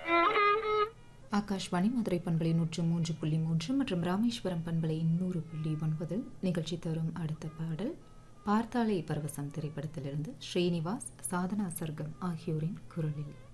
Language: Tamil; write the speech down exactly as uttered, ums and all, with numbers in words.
ஆகாஷ்வாணி மதுரை பண்பலை நூற்று மூன்று புள்ளி மூன்று மற்றும் ராமேஸ்வரம் பண்பலை நூறு புள்ளி ஒன்பதில் நிகழ்ச்சி தரும் அடுத்த பாடல் பார்த்தாலே பரவசம் திரைப்படத்திலிருந்து ஸ்ரீனிவாஸ், சாதனா சர்க்கம் ஆகியோரின் குரலில்.